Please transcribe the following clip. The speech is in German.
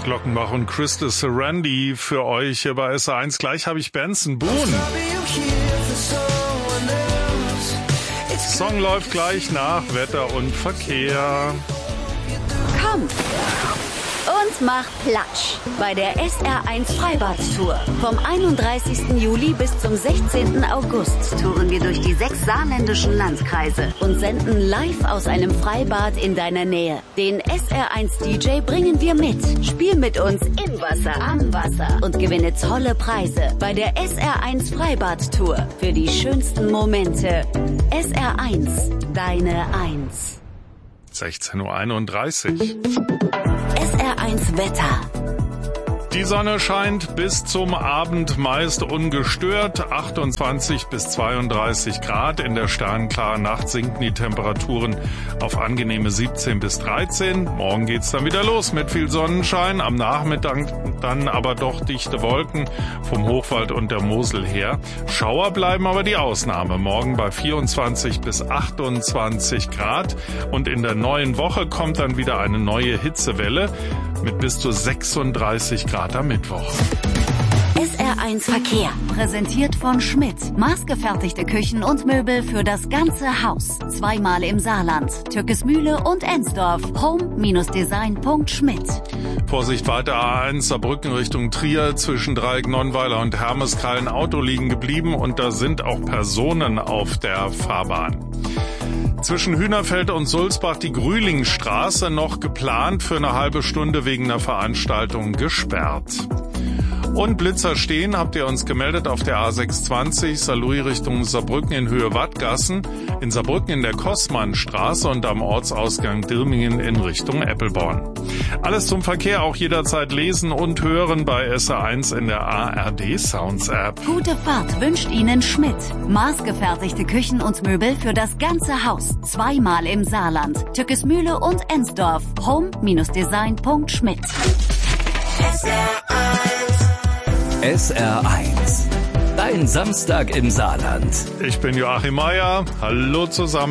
Glockenbach und Crystal Sarandon für euch hier bei SA1. Gleich habe ich Benson Boone. Song läuft gleich nach Wetter und Verkehr. Komm und mach Platsch bei der SR1 Freibad-Tour. Vom 31. Juli bis zum 16. August touren wir durch die 6 saarländischen Landkreise und senden live aus einem Freibad in deiner Nähe. Den SR1 DJ bringen wir mit. Spiel mit uns im Wasser, am Wasser und gewinne tolle Preise bei der SR1 Freibad-Tour für die schönsten Momente. SR1, deine 1. 16:31 Uhr. SR1 Wetter. Die Sonne scheint bis zum Abend meist ungestört. 28 bis 32 Grad. In der sternklaren Nacht sinken die Temperaturen auf angenehme 17 bis 13. Morgen geht's dann wieder los mit viel Sonnenschein. Am Nachmittag dann aber doch dichte Wolken vom Hochwald und der Mosel her. Schauer bleiben aber die Ausnahme. Morgen bei 24 bis 28 Grad. Und in der neuen Woche kommt dann wieder eine neue Hitzewelle mit bis zu 36 Grad am Mittwoch. SR1 Verkehr, präsentiert von Schmidt. Maßgefertigte Küchen und Möbel für das ganze Haus. Zweimal im Saarland, Türkesmühle und Ensdorf. Home-design.schmidt. Vorsicht, weiter A1 Saarbrücken Richtung Trier. Zwischen Dreieck Nonnweiler und Hermeskeil ein Auto liegen geblieben und da sind auch Personen auf der Fahrbahn. Zwischen Hühnerfeld und Sulzbach die Grühlingstraße noch geplant für eine halbe Stunde wegen einer Veranstaltung gesperrt. Und Blitzer stehen, habt ihr uns gemeldet, auf der A620 Saarlouis Richtung Saarbrücken in Höhe Wattgassen, in Saarbrücken in der Kossmannstraße und am Ortsausgang Dirmingen in Richtung Eppelborn. Alles zum Verkehr auch jederzeit lesen und hören bei SA1 in der ARD Sounds App. Gute Fahrt wünscht Ihnen Schmidt. Maßgefertigte Küchen und Möbel für das ganze Haus. Zweimal im Saarland, Türkesmühle und Ensdorf. Home-design.schmidt. SR1. Dein Samstag im Saarland. Ich bin Joachim Meier. Hallo zusammen.